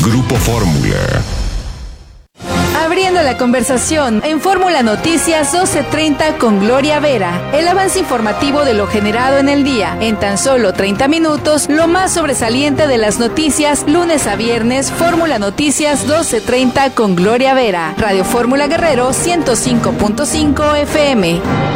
Grupo Fórmula. Abriendo la conversación en Fórmula Noticias 12:30 con Gloria Vera. El avance informativo de lo generado en el día. En tan solo 30 minutos, lo más sobresaliente de las noticias, lunes a viernes, Fórmula Noticias 12:30 con Gloria Vera. Radio Fórmula Guerrero 105.5 FM.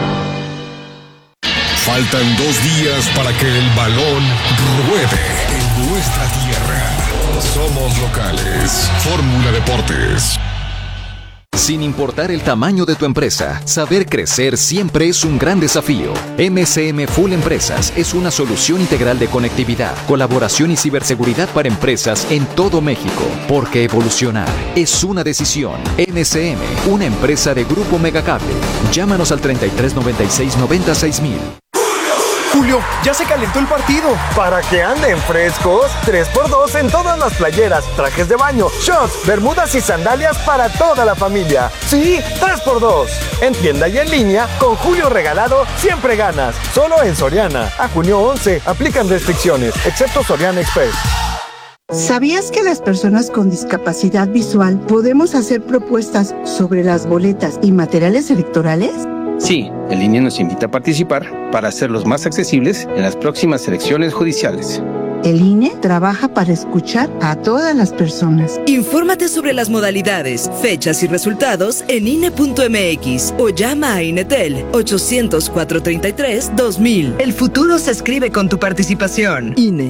Faltan 2 días para que el balón ruede en nuestra tierra. Somos locales. Fórmula Deportes. Sin importar el tamaño de tu empresa, saber crecer siempre es un gran desafío. MCM Full Empresas es una solución integral de conectividad, colaboración y ciberseguridad para empresas en todo México. Porque evolucionar es una decisión. MCM, una empresa de Grupo Megacable. Llámanos al 3396 96000. Julio, ya se calentó el partido. Para que anden frescos, 3x2 en todas las playeras, trajes de baño, shorts, bermudas y sandalias para toda la familia. Sí, 3x2. En tienda y en línea, con Julio regalado, siempre ganas. Solo en Soriana. A junio 11, aplican restricciones, excepto Soriana Express. ¿Sabías que las personas con discapacidad visual podemos hacer propuestas sobre las boletas y materiales electorales? Sí, el INE nos invita a participar para hacerlos más accesibles en las próximas elecciones judiciales. El INE trabaja para escuchar a todas las personas. Infórmate sobre las modalidades, fechas y resultados en INE.mx o llama a INETEL 800-433-2000. El futuro se escribe con tu participación. INE.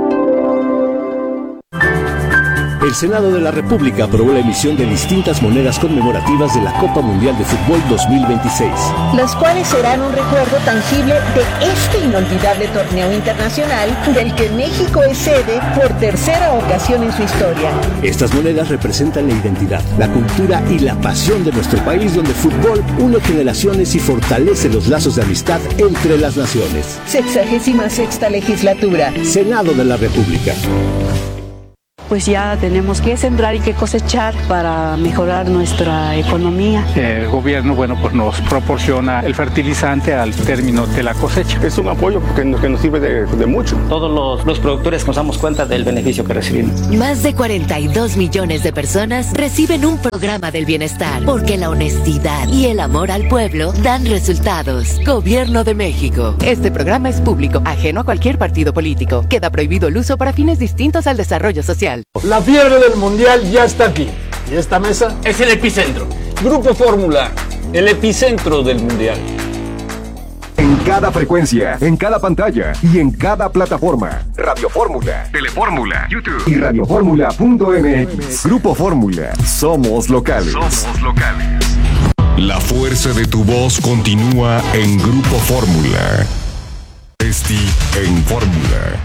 El Senado de la República aprobó la emisión de distintas monedas conmemorativas de la Copa Mundial de Fútbol 2026. Las cuales serán un recuerdo tangible de este inolvidable torneo internacional del que México es sede por tercera ocasión en su historia. Estas monedas representan la identidad, la cultura y la pasión de nuestro país, donde el fútbol une generaciones y fortalece los lazos de amistad entre las naciones. 66ª legislatura. Senado de la República. Pues ya tenemos que sembrar y que cosechar para mejorar nuestra economía. El gobierno, pues nos proporciona el fertilizante al término de la cosecha. Es un apoyo que nos sirve de mucho. Todos los productores nos damos cuenta del beneficio que recibimos. Más de 42 millones de personas reciben un programa del bienestar, porque la honestidad y el amor al pueblo dan resultados. Gobierno de México. Este programa es público, ajeno a cualquier partido político. Queda prohibido el uso para fines distintos al desarrollo social. La fiebre del mundial ya está aquí. Y esta mesa es el epicentro. Grupo Fórmula, el epicentro del mundial. En cada frecuencia, en cada pantalla y en cada plataforma. Radio Fórmula, Telefórmula, YouTube y radioformula.mx. Grupo Fórmula, somos locales. Somos locales. La fuerza de tu voz continúa en Grupo Fórmula. Esti en Fórmula.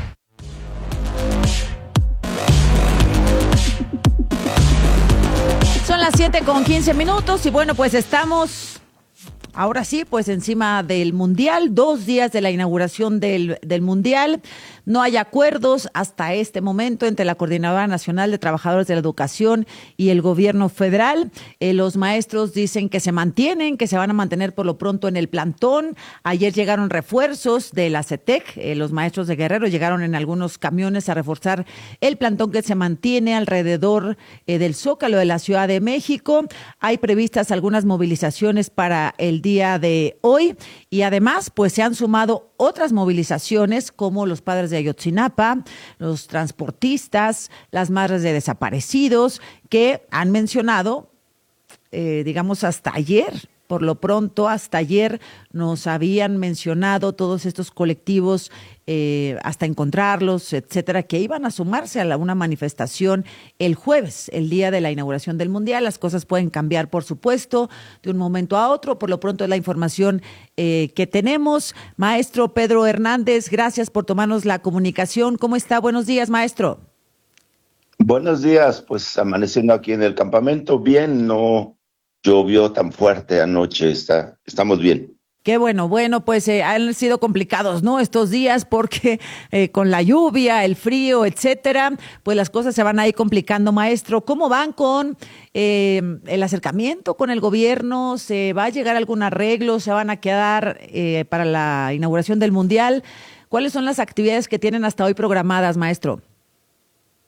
Son las 7:15 y bueno, pues estamos ahora sí, pues encima del Mundial, 2 días de la inauguración del Mundial. No hay acuerdos hasta este momento entre la Coordinadora Nacional de Trabajadores de la Educación y el gobierno federal. Los maestros dicen que se mantienen, que se van a mantener por lo pronto en el plantón. Ayer llegaron refuerzos de la CETEC, los maestros de Guerrero llegaron en algunos camiones a reforzar el plantón que se mantiene alrededor del Zócalo de la Ciudad de México. Hay previstas algunas movilizaciones para el día de hoy y además pues se han sumado otras movilizaciones como los padres de Ayotzinapa, los transportistas, las madres de desaparecidos que han mencionado, digamos hasta ayer, por lo pronto hasta ayer nos habían mencionado todos estos colectivos hasta encontrarlos, etcétera, que iban a sumarse a una manifestación el jueves, el día de la inauguración del Mundial. Las cosas pueden cambiar, por supuesto, de un momento a otro. Por lo pronto es la información que tenemos. Maestro Pedro Hernández, gracias por tomarnos la comunicación. ¿Cómo está? Buenos días, maestro. Buenos días, pues amaneciendo aquí en el campamento. Bien, no llovió tan fuerte anoche, estamos bien. Qué bueno, pues han sido complicados, ¿no? Estos días porque con la lluvia, el frío, etcétera, pues las cosas se van a ir complicando, maestro. ¿Cómo van con el acercamiento con el gobierno? ¿Se va a llegar a algún arreglo? ¿Se van a quedar para la inauguración del Mundial? ¿Cuáles son las actividades que tienen hasta hoy programadas, maestro?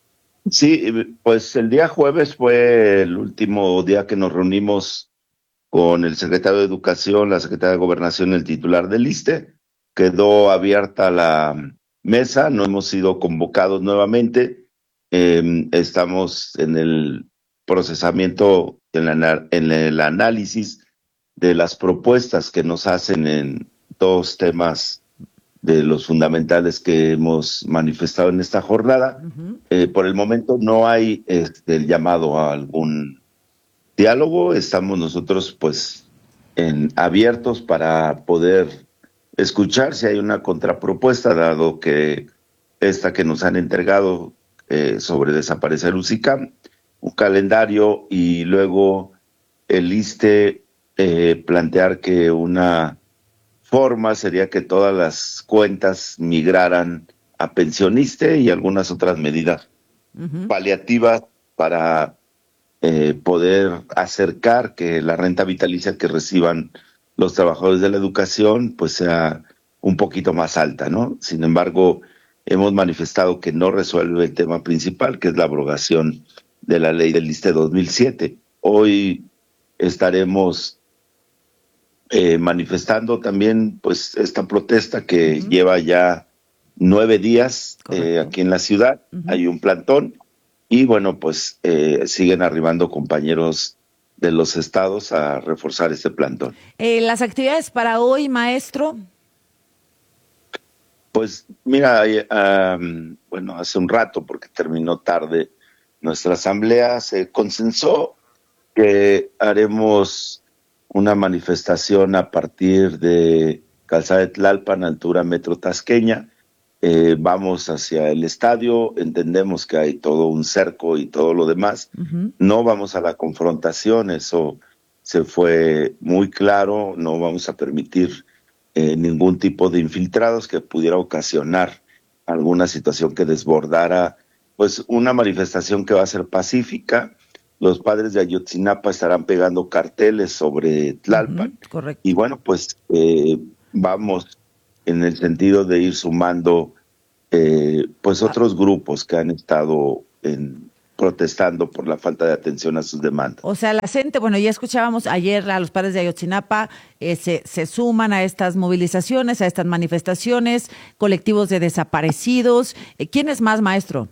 Sí, pues el día jueves fue el último día que nos reunimos con el secretario de Educación, la secretaria de Gobernación y el titular del ISSSTE. Quedó abierta la mesa, no hemos sido convocados nuevamente. Estamos en el procesamiento, en el análisis de las propuestas que nos hacen en dos temas de los fundamentales que hemos manifestado en esta jornada. Por el momento no hay el llamado a algún diálogo. Estamos nosotros pues abiertos para poder escuchar si hay una contrapropuesta, dado que esta que nos han entregado sobre desaparecer UCICAM, un calendario, y luego el ISSSTE plantear que una forma sería que todas las cuentas migraran a Pensioniste y algunas otras medidas paliativas para poder acercar que la renta vitalicia que reciban los trabajadores de la educación pues sea un poquito más alta, ¿no? Sin embargo, hemos manifestado que no resuelve el tema principal, que es la abrogación de la ley del ISSSTE 2007. Hoy estaremos manifestando también pues esta protesta que lleva ya 9 días aquí en la ciudad. Hay un plantón y bueno, pues siguen arribando compañeros de los estados a reforzar este plantón. Las actividades para hoy, maestro. Pues mira, bueno, hace un rato, porque terminó tarde nuestra asamblea, se consensó que haremos una manifestación a partir de Calzada de Tlalpan, altura Metro Tasqueña. Vamos hacia el estadio, entendemos que hay todo un cerco y todo lo demás. No vamos a la confrontación, eso se fue muy claro. No vamos a permitir ningún tipo de infiltrados que pudiera ocasionar alguna situación que desbordara, pues una manifestación que va a ser pacífica. Los padres de Ayotzinapa estarán pegando carteles sobre Tlalpan. Correcto. Y bueno, pues vamos en el sentido de ir sumando pues otros grupos que han estado protestando por la falta de atención a sus demandas. O sea, la gente, bueno, ya escuchábamos ayer a los padres de Ayotzinapa, se suman a estas movilizaciones, a estas manifestaciones, colectivos de desaparecidos. ¿Quiénes más, maestro?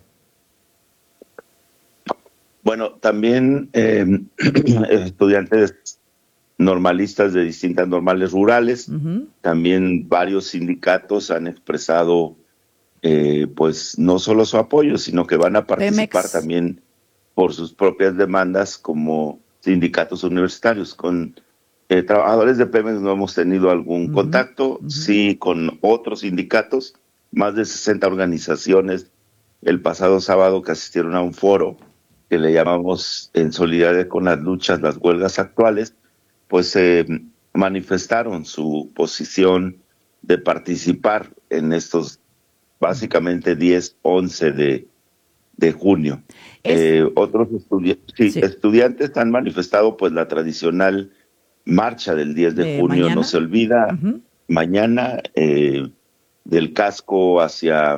Bueno, también estudiantes normalistas de distintas normales rurales. También varios sindicatos han expresado pues no solo su apoyo, sino que van a participar Pemex también por sus propias demandas como sindicatos universitarios. Con trabajadores de Pemex no hemos tenido algún contacto, sí con otros sindicatos, más de 60 organizaciones el pasado sábado que asistieron a un foro que le llamamos en solidaridad con las luchas, las huelgas actuales, pues manifestaron su posición de participar en estos básicamente 10, 11 de junio. Otros estudiantes han manifestado pues la tradicional marcha del 10 de junio, mañana. No se olvida, mañana del casco hacia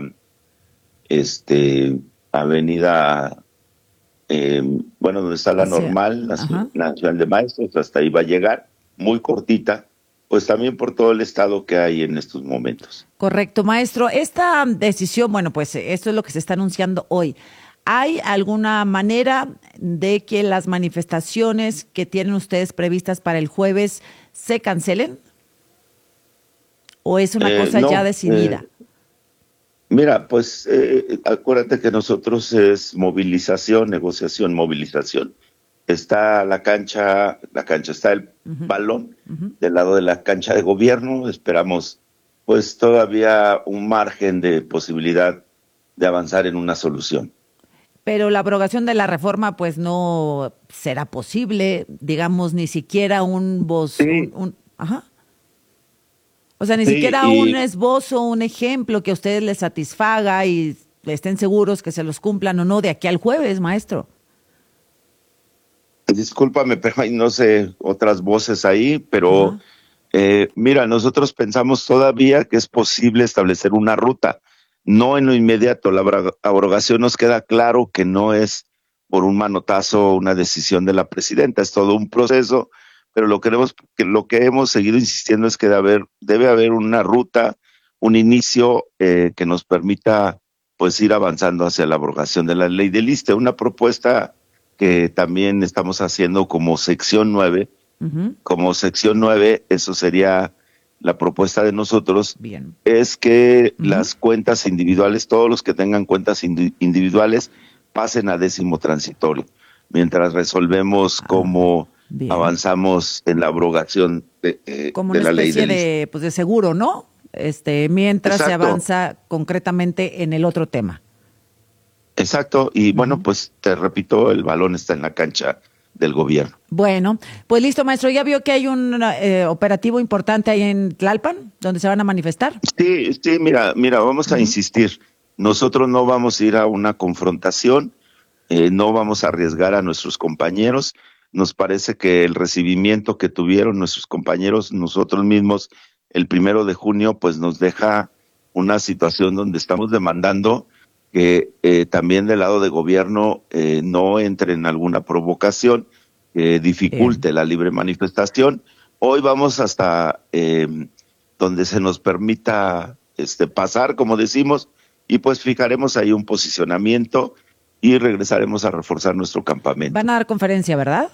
avenida, bueno, donde está la normal, la Nacional de Maestros, hasta ahí va a llegar, muy cortita, pues también por todo el estado que hay en estos momentos. Correcto, maestro. Esta decisión, bueno, pues esto es lo que se está anunciando hoy. ¿Hay alguna manera de que las manifestaciones que tienen ustedes previstas para el jueves se cancelen? ¿O es una cosa ya decidida? Mira, pues acuérdate que nosotros es movilización, negociación, movilización. Está la cancha está el balón del lado de la cancha de gobierno. Esperamos pues todavía un margen de posibilidad de avanzar en una solución. Pero la abrogación de la reforma pues no será posible, digamos, ni siquiera un voz, o sea, ni siquiera un esbozo, un ejemplo que a ustedes les satisfaga y estén seguros que se los cumplan o no de aquí al jueves, maestro. Discúlpame, pero hay no sé, otras voces ahí, pero mira, nosotros pensamos todavía que es posible establecer una ruta. no en lo inmediato. La abrogación nos queda claro que no es por un manotazo una decisión de la presidenta, es todo un proceso, pero lo que hemos seguido insistiendo es que debe haber una ruta, un inicio que nos permita pues ir avanzando hacia la abrogación de la ley del ISSSTE, una propuesta que también estamos haciendo como sección 9. Como sección 9, eso sería la propuesta de nosotros. Bien. Es que las cuentas individuales, todos los que tengan cuentas individuales, pasen a 10º transitorio, mientras resolvemos cómo avanzamos en la abrogación de la ley del ISSSTE. Como una especie de seguro, ¿no? Mientras Exacto. se avanza concretamente en el otro tema. Exacto, y bueno, pues te repito, el balón está en la cancha del gobierno. Bueno, pues listo, maestro. ¿Ya vio que hay un operativo importante ahí en Tlalpan, donde se van a manifestar? Sí, mira, vamos a insistir. Nosotros no vamos a ir a una confrontación, no vamos a arriesgar a nuestros compañeros. Nos parece que el recibimiento que tuvieron nuestros compañeros, nosotros mismos, el 1 de junio, pues nos deja una situación donde estamos demandando que también del lado de gobierno no entre en alguna provocación que dificulte la libre manifestación. Hoy vamos hasta donde se nos permita pasar, como decimos, y pues fijaremos ahí un posicionamiento y regresaremos a reforzar nuestro campamento. Van a dar conferencia, ¿verdad?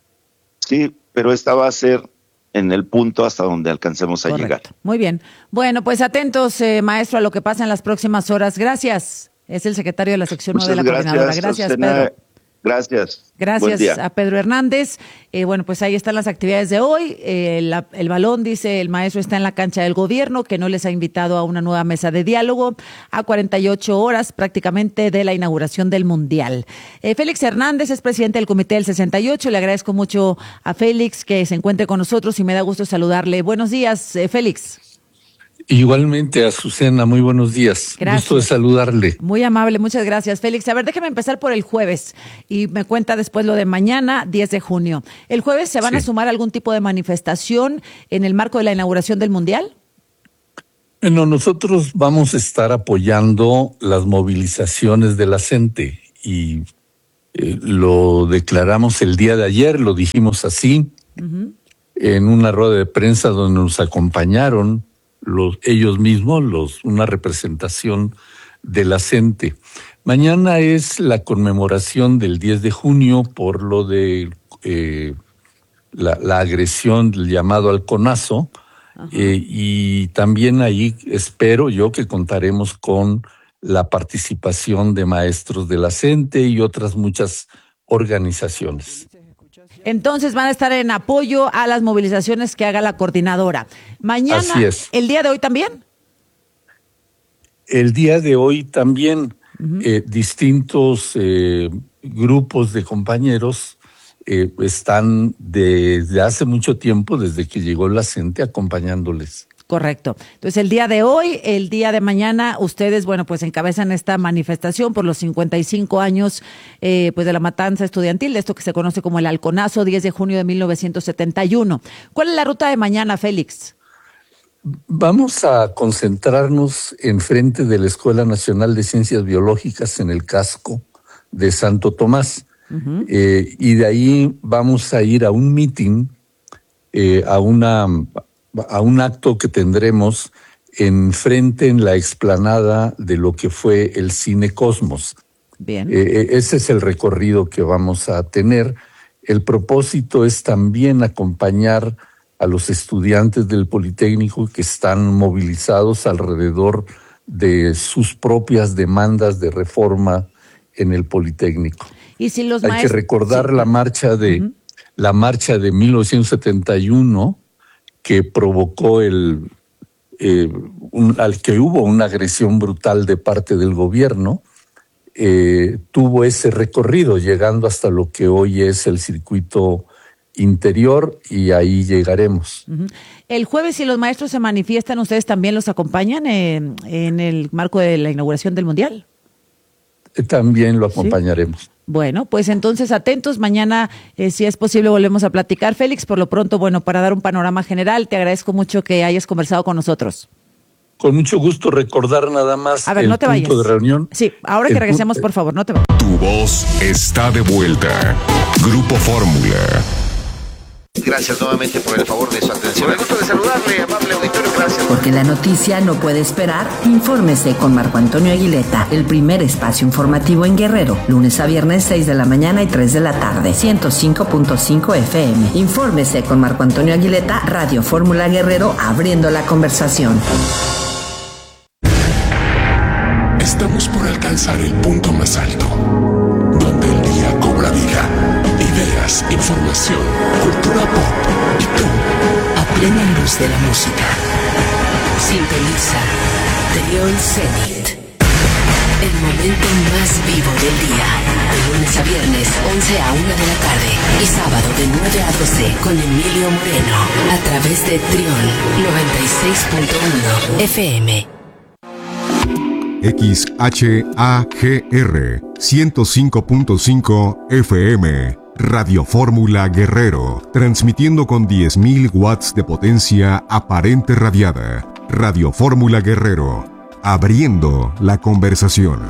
Sí, pero esta va a ser en el punto hasta donde alcancemos a llegar. Muy bien. Bueno, pues atentos, maestro, a lo que pasa en las próximas horas. Gracias. Es el secretario de la sección 9 de la coordinadora. Gracias, Pedro. Gracias. Gracias a Pedro Hernández. Bueno, pues ahí están las actividades de hoy. El balón, dice el maestro, está en la cancha del gobierno, que no les ha invitado a una nueva mesa de diálogo a 48 horas prácticamente de la inauguración del Mundial. Félix Hernández es presidente del Comité del 68. Le agradezco mucho a Félix que se encuentre con nosotros y me da gusto saludarle. Buenos días, Félix. Igualmente, Azucena, muy buenos días. Gracias. Gusto de saludarle. Muy amable, muchas gracias, Félix. A ver, déjeme empezar por el jueves y me cuenta después lo de mañana, 10 de junio. ¿El jueves se van a sumar algún tipo de manifestación en el marco de la inauguración del Mundial? Bueno, nosotros vamos a estar apoyando las movilizaciones de la CENTE y lo declaramos el día de ayer, lo dijimos así, en una rueda de prensa donde nos acompañaron ellos mismos, una representación de la CENTE. Mañana es la conmemoración del 10 de junio por lo de la agresión del llamado halconazo, y también ahí espero yo que contaremos con la participación de maestros de la CENTE y otras muchas organizaciones. Entonces van a estar en apoyo a las movilizaciones que haga la coordinadora. Mañana, así es. ¿El día de hoy también? El día de hoy también distintos grupos de compañeros están desde hace mucho tiempo, desde que llegó la CENTE, acompañándoles. Correcto. Entonces, el día de hoy, el día de mañana, ustedes, bueno, pues encabezan esta manifestación por los 55 años pues de la matanza estudiantil, de esto que se conoce como el halconazo, 10 de junio de 1971. ¿Cuál es la ruta de mañana, Félix? Vamos a concentrarnos enfrente de la Escuela Nacional de Ciencias Biológicas en el casco de Santo Tomás. Y de ahí vamos a ir a un meeting, a un acto que tendremos enfrente en la explanada de lo que fue el Cine Cosmos. Bien. Ese es el recorrido que vamos a tener. El propósito es también acompañar a los estudiantes del Politécnico que están movilizados alrededor de sus propias demandas de reforma en el Politécnico. Y si los Hay que recordar la marcha de 1971 que provocó al que hubo una agresión brutal de parte del gobierno, tuvo ese recorrido llegando hasta lo que hoy es el circuito interior y ahí llegaremos. El jueves, si los maestros se manifiestan, ¿ustedes también los acompañan en el marco de la inauguración del Mundial? También lo acompañaremos. ¿Sí? Bueno, pues entonces atentos, mañana si es posible volvemos a platicar. Félix, por lo pronto, bueno, para dar un panorama general, te agradezco mucho que hayas conversado con nosotros. con mucho gusto recordar nada más A ver, el no te punto vayas. de reunión. Sí, ahora que regresemos, por favor, no te vayas. Tu voz está de vuelta. Grupo Fórmula. Gracias nuevamente por el favor de su atención. El gusto de saludarle, amable auditorio, gracias. Porque la noticia no puede esperar, infórmese con Marco Antonio Aguileta, el primer espacio informativo en Guerrero, lunes a viernes 6 de la mañana y 3 de la tarde, 105.5 FM. Infórmese con Marco Antonio Aguileta, Radio Fórmula Guerrero, abriendo la conversación. Estamos por alcanzar el punto más alto, donde el día cobra vida. Ideas, información, cultura pop y tú, a plena luz de la música. Sintoniza Trión Zenit. El momento más vivo del día. De lunes a viernes, 11 a 1 de la tarde. Y sábado de 9 a 12 con Emilio Moreno. A través de Trión 96.1 FM. XHAGR 105.5 FM. Radio Fórmula Guerrero, transmitiendo con 10.000 watts de potencia aparente radiada. Radio Fórmula Guerrero, abriendo la conversación.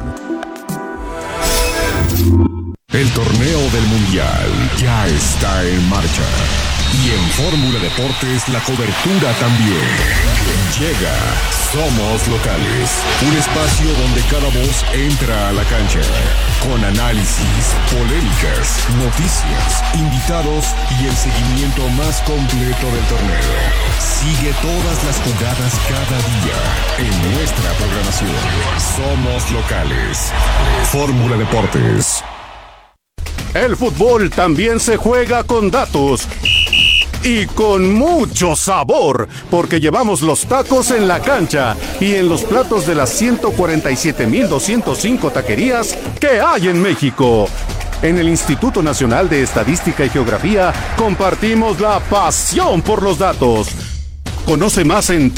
El torneo del Mundial ya está en marcha. Y en Fórmula Deportes la cobertura también. Llega Somos Locales, un espacio donde cada voz entra a la cancha, con análisis, polémicas, noticias, invitados y el seguimiento más completo del torneo. Sigue todas las jugadas cada día en nuestra programación. Somos Locales. Fórmula Deportes. El fútbol también se juega con datos. Y con mucho sabor, porque llevamos los tacos en la cancha y en los platos de las 147,205 taquerías que hay en México. En el Instituto Nacional de Estadística y Geografía compartimos la pasión por los datos. Conoce más en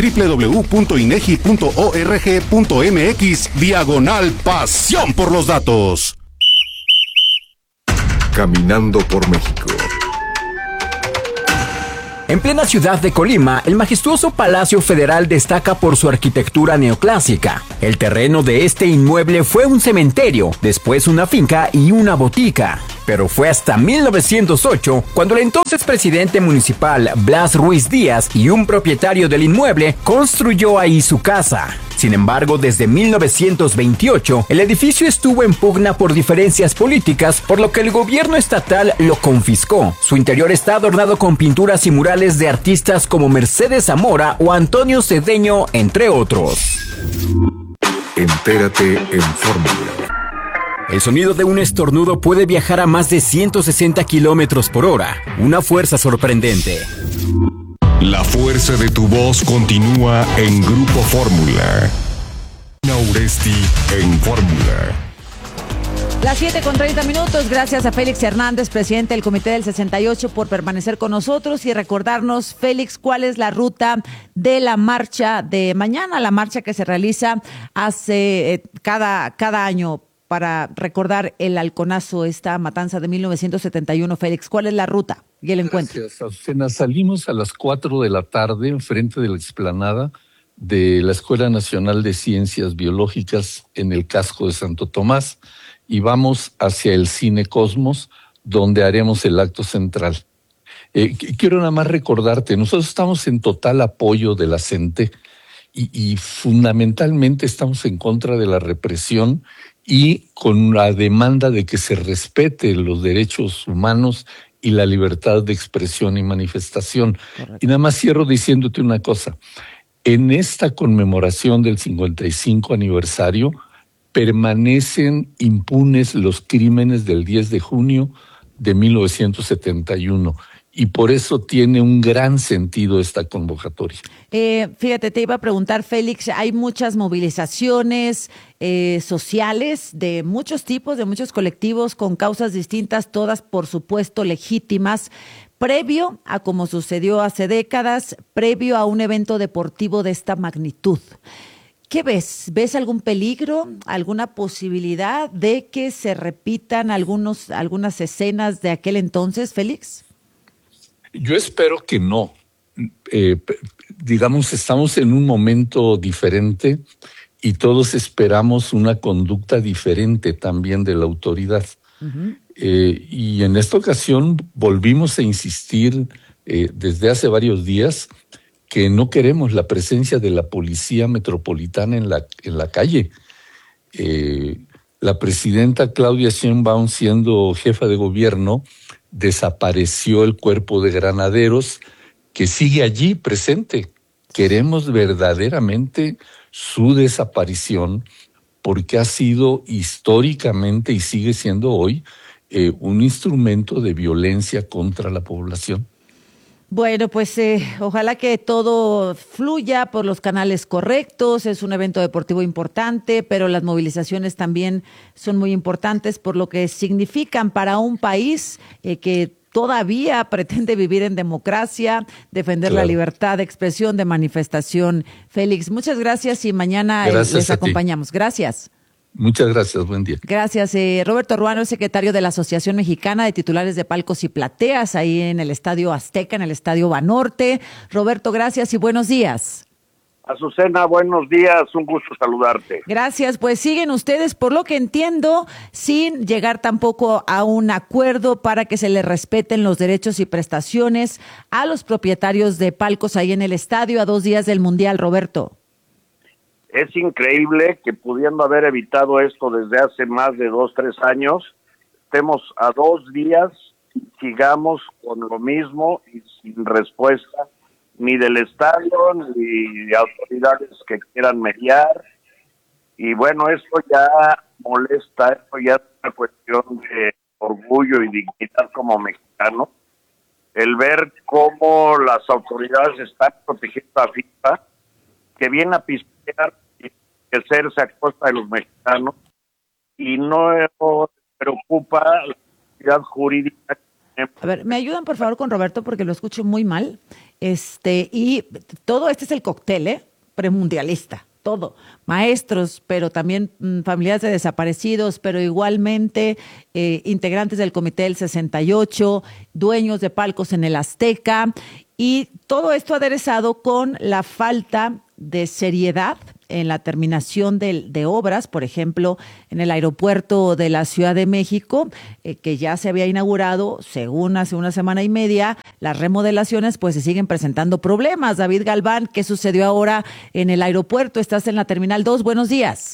www.inegi.org.mx/pasión por los datos. Caminando por México. En plena ciudad de Colima, el majestuoso Palacio Federal destaca por su arquitectura neoclásica. El terreno de este inmueble fue un cementerio, después una finca y una botica. Pero fue hasta 1908 cuando el entonces presidente municipal Blas Ruiz Díaz y un propietario del inmueble construyó ahí su casa. Sin embargo, desde 1928, el edificio estuvo en pugna por diferencias políticas, por lo que el gobierno estatal lo confiscó. Su interior está adornado con pinturas y murales de artistas como Mercedes Zamora o Antonio Cedeño, entre otros. Entérate en Fórmula. El sonido de un estornudo puede viajar a más de 160 kilómetros por hora, una fuerza sorprendente. La fuerza de tu voz continúa en Grupo Fórmula. Nauresti en Fórmula. Las 7:30. Gracias a Félix Hernández, presidente del Comité del 68, por permanecer con nosotros y recordarnos, Félix, cuál es la ruta de la marcha de mañana, la marcha que se realiza hace cada año para recordar el halconazo, esta matanza de 1971. Félix, ¿cuál es la ruta y el encuentro? Gracias, Azucena. Salimos a las 4 de la tarde enfrente de la explanada de la Escuela Nacional de Ciencias Biológicas en el casco de Santo Tomás y vamos hacia el Cine Cosmos, donde haremos el acto central. Quiero nada más recordarte, nosotros estamos en total apoyo de la CENTE y fundamentalmente estamos en contra de la represión y con la demanda de que se respete los derechos humanos y la libertad de expresión y manifestación. Correcto. Y nada más cierro diciéndote una cosa. En esta conmemoración del 55 aniversario permanecen impunes los crímenes del 10 de junio de 1971. Y por eso tiene un gran sentido esta convocatoria. Fíjate, te iba a preguntar, Félix, hay muchas movilizaciones sociales de muchos tipos, de muchos colectivos con causas distintas, todas por supuesto legítimas, previo a como sucedió hace décadas, previo a un evento deportivo de esta magnitud. ¿Qué ves? ¿Ves algún peligro, alguna posibilidad de que se repitan algunas escenas de aquel entonces, Félix? Yo espero que no, digamos, estamos en un momento diferente y todos esperamos una conducta diferente también de la autoridad. Uh-huh. Y en esta ocasión volvimos a insistir desde hace varios días que no queremos la presencia de la policía metropolitana en la calle. La presidenta Claudia Sheinbaum, siendo jefa de gobierno, desapareció el cuerpo de granaderos que sigue allí presente. Queremos verdaderamente su desaparición porque ha sido históricamente y sigue siendo hoy un instrumento de violencia contra la población. Bueno, pues ojalá que todo fluya por los canales correctos. Es un evento deportivo importante, pero las movilizaciones también son muy importantes por lo que significan para un país que todavía pretende vivir en democracia, defender la libertad de expresión, de manifestación. Félix, muchas gracias y mañana les acompañamos. Gracias. Muchas gracias, buen día. Gracias. Roberto Ruano, secretario de la Asociación Mexicana de Titulares de Palcos y Plateas, ahí en el Estadio Azteca, en el Estadio Banorte. Roberto, gracias y buenos días. Azucena, buenos días, un gusto saludarte. Gracias, pues siguen ustedes, por lo que entiendo, sin llegar tampoco a un acuerdo para que se les respeten los derechos y prestaciones a los propietarios de palcos ahí en el estadio a 2 días del Mundial, Roberto. Es increíble que pudiendo haber evitado esto desde hace más de 2-3 años, estemos a 2 días y sigamos con lo mismo y sin respuesta ni del estadio ni de autoridades que quieran mediar. Y bueno, esto ya molesta, esto ya es una cuestión de orgullo y dignidad como mexicano, el ver cómo las autoridades están protegiendo a FIFA, que viene a pisotear y enriquecerse a costa de los mexicanos, y no preocupa la seguridad jurídica. A ver, ¿me ayudan por favor con Roberto porque lo escucho muy mal? Y todo este es el cóctel, premundialista, todo. Maestros, pero también familiares de desaparecidos, pero igualmente integrantes del Comité del 68, dueños de palcos en el Azteca, y todo esto aderezado con la falta de seriedad en la terminación de obras, por ejemplo, en el aeropuerto de la Ciudad de México, que ya se había inaugurado, según hace una semana y media, las remodelaciones pues se siguen presentando problemas. David Galván, ¿qué sucedió ahora en el aeropuerto? Estás en la Terminal 2, buenos días.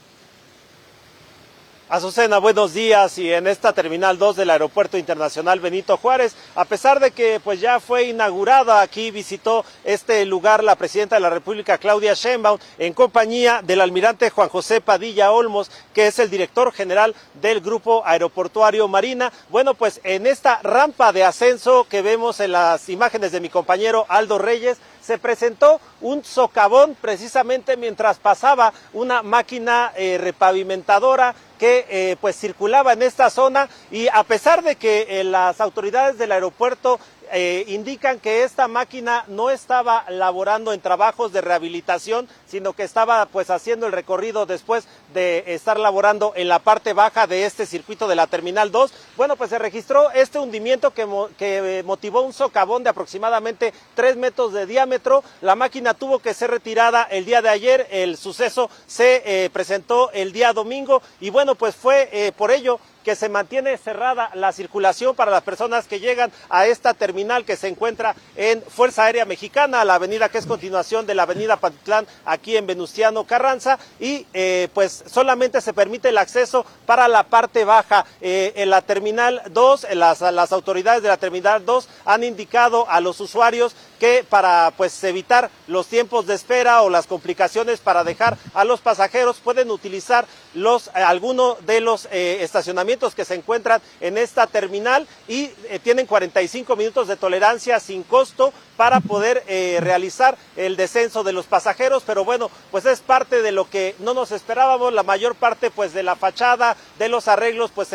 Azucena, buenos días. Y en esta Terminal 2 del Aeropuerto Internacional Benito Juárez, a pesar de que pues ya fue inaugurada, aquí visitó este lugar la presidenta de la República, Claudia Sheinbaum, en compañía del almirante Juan José Padilla Olmos, que es el director general del Grupo Aeroportuario Marina. Bueno, pues en esta rampa de ascenso que vemos en las imágenes de mi compañero Aldo Reyes, se presentó un socavón precisamente mientras pasaba una máquina repavimentadora que pues circulaba en esta zona, y a pesar de que las autoridades del aeropuerto indican que esta máquina no estaba laborando en trabajos de rehabilitación, sino que estaba pues haciendo el recorrido después de estar laborando en la parte baja de este circuito de la Terminal 2. Bueno, pues se registró este hundimiento que motivó un socavón de aproximadamente 3 metros de diámetro. La máquina tuvo que ser retirada el día de ayer, el suceso se presentó el día domingo, y bueno, pues fue por ello que se mantiene cerrada la circulación para las personas que llegan a esta terminal que se encuentra en Fuerza Aérea Mexicana, la avenida que es continuación de la avenida Pantitlán, aquí en Venustiano Carranza, y pues solamente se permite el acceso para la parte baja. En la Terminal 2, las autoridades de la Terminal 2 han indicado a los usuarios que para pues evitar los tiempos de espera o las complicaciones para dejar a los pasajeros, pueden utilizar algunos de los estacionamientos que se encuentran en esta terminal, y tienen 45 minutos de tolerancia sin costo para poder realizar el descenso de los pasajeros. Pero bueno, pues es parte de lo que no nos esperábamos. La mayor parte pues de la fachada, de los arreglos, pues se ve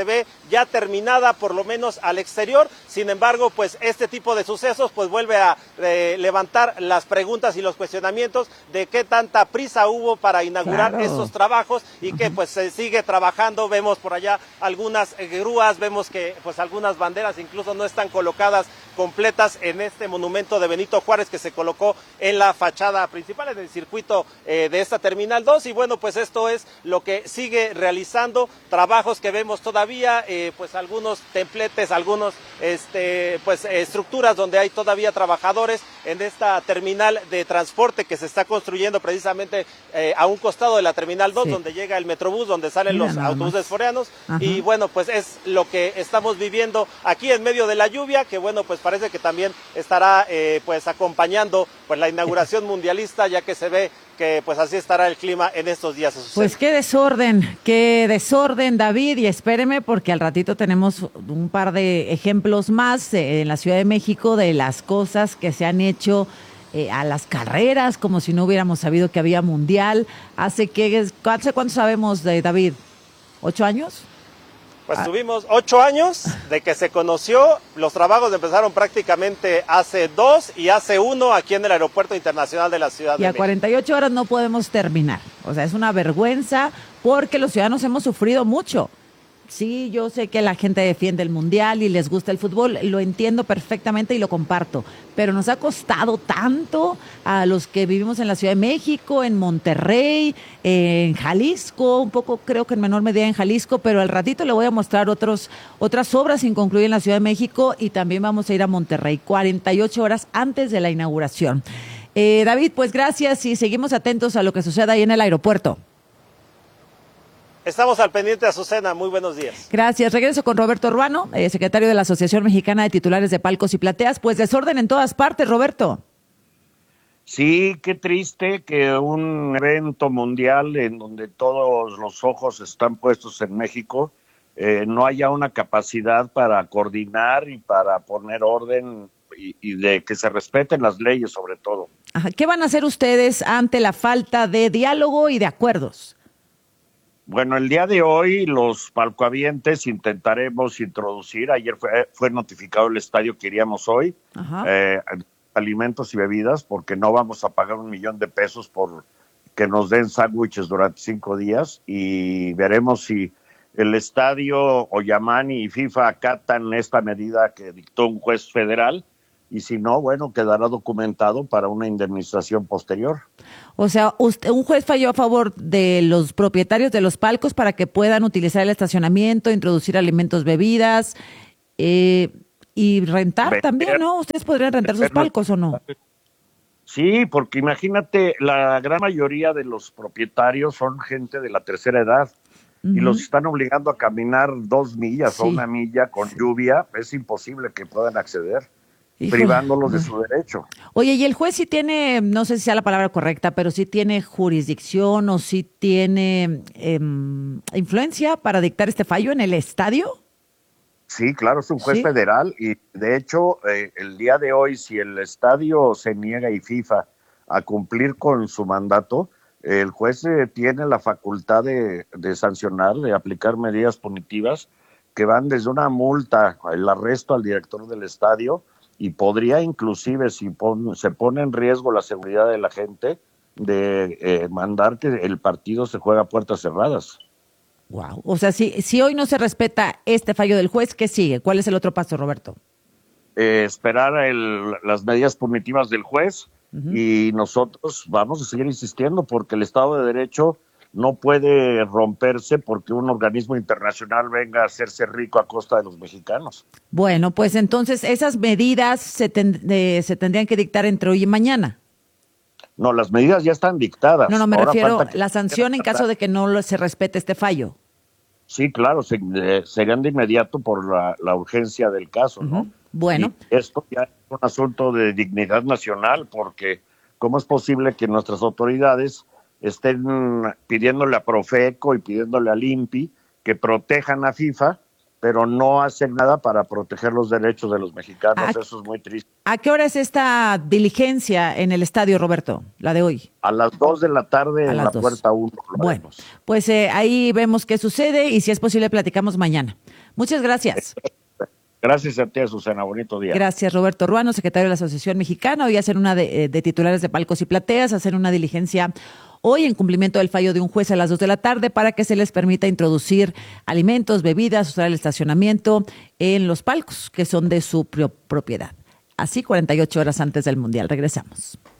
ya terminada, por lo menos al exterior. Sin embargo, pues este tipo de sucesos pues vuelve a levantar las preguntas y los cuestionamientos de qué tanta prisa hubo para inaugurar estos trabajos y que pues se sigue trabajando. Vemos por allá algunas grúas, vemos que pues algunas banderas incluso no están colocadas completas en este monumento de Benito Juárez que se colocó en la fachada principal, en el circuito de esta Terminal 2. Y bueno, pues esto es lo que sigue realizando, trabajos que vemos todavía, pues algunos templetes, algunos estructuras donde hay todavía trabajadores en esta terminal de transporte que se está construyendo precisamente a un costado de la Terminal 2, donde llega el Metrobús, donde salen los autobuses foráneos. Y bueno, pues es lo que estamos viviendo aquí en medio de la lluvia, que bueno, pues parece que también estará pues acompañando pues la inauguración mundialista, ya que se ve que pues así estará el clima en estos días. Pues qué desorden, David, y espéreme porque al ratito tenemos un par de ejemplos más en la Ciudad de México de las cosas que se han hecho a las carreras, como si no hubiéramos sabido que había mundial. ¿Hace cuánto sabemos de David? ¿8 años? Pues tuvimos 8 años de que se conoció, los trabajos empezaron prácticamente hace 2 y hace 1 aquí en el Aeropuerto Internacional de la Ciudad de México. Y a 48 horas no podemos terminar, o sea, es una vergüenza porque los ciudadanos hemos sufrido mucho. Sí, yo sé que la gente defiende el mundial y les gusta el fútbol, lo entiendo perfectamente y lo comparto, pero nos ha costado tanto a los que vivimos en la Ciudad de México, en Monterrey, en Jalisco, un poco creo que en menor medida en Jalisco, pero al ratito le voy a mostrar otras obras sin concluir en la Ciudad de México y también vamos a ir a Monterrey, 48 horas antes de la inauguración. David, pues gracias y seguimos atentos a lo que suceda ahí en el aeropuerto. Estamos al pendiente, Azucena. Muy buenos días. Gracias. Regreso con Roberto Ruano, secretario de la Asociación Mexicana de Titulares de Palcos y Plateas. Pues desorden en todas partes, Roberto. Sí, qué triste que un evento mundial en donde todos los ojos están puestos en México, no haya una capacidad para coordinar y para poner orden y de que se respeten las leyes sobre todo. Ajá. ¿Qué van a hacer ustedes ante la falta de diálogo y de acuerdos? Bueno, el día de hoy los palcohabientes intentaremos introducir, ayer fue notificado el estadio que iríamos hoy, alimentos y bebidas, porque no vamos a pagar $1 millón por que nos den sándwiches durante 5 días y veremos si el estadio, Oyamani y FIFA acatan esta medida que dictó un juez federal y si no, bueno, quedará documentado para una indemnización posterior. O sea, un juez falló a favor de los propietarios de los palcos para que puedan utilizar el estacionamiento, introducir alimentos, bebidas y rentar también, ¿no? ¿Ustedes podrían rentar sus palcos o no? Sí, porque imagínate, la gran mayoría de los propietarios son gente de la tercera edad y los están obligando a caminar 2 millas o 1 milla con lluvia. Es imposible que puedan acceder. Privándolos de su derecho. Oye, ¿y el juez sí tiene, no sé si sea la palabra correcta, pero sí tiene jurisdicción o sí tiene influencia para dictar este fallo en el estadio? Sí, claro, es un juez federal y de hecho el día de hoy si el estadio se niega y FIFA a cumplir con su mandato, el juez tiene la facultad de sancionar, de aplicar medidas punitivas que van desde una multa, el arresto al director del estadio, y podría inclusive, si se pone en riesgo la seguridad de la gente, de mandar que el partido se juegue a puertas cerradas. Wow. O sea, si hoy no se respeta este fallo del juez, ¿qué sigue? ¿Cuál es el otro paso, Roberto? Esperar las medidas punitivas del juez y nosotros vamos a seguir insistiendo porque el Estado de Derecho no puede romperse porque un organismo internacional venga a hacerse rico a costa de los mexicanos. Bueno, pues entonces esas medidas se tendrían que dictar entre hoy y mañana. No, las medidas ya están dictadas. No, me refiero a la sanción en caso de que no se respete este fallo. Sí, claro, serían de inmediato por la urgencia del caso, ¿no? Bueno. Y esto ya es un asunto de dignidad nacional porque ¿cómo es posible que nuestras autoridades estén pidiéndole a Profeco y pidiéndole al INPI que protejan a FIFA, pero no hacen nada para proteger los derechos de los mexicanos? Eso es muy triste. ¿A qué hora es esta diligencia en el estadio, Roberto, la de hoy? A las 2 de la tarde en la puerta 1. Bueno, pues ahí vemos qué sucede y si es posible platicamos mañana. Muchas gracias. Gracias a ti, Susana. Bonito día. Gracias, Roberto Ruano, secretario de la Asociación Mexicana. Hoy hacen una de titulares de palcos y plateas, hacen una diligencia hoy en cumplimiento del fallo de un juez a las 2 de la tarde para que se les permita introducir alimentos, bebidas, usar el estacionamiento en los palcos que son de su propiedad. Así 48 horas antes del Mundial. Regresamos.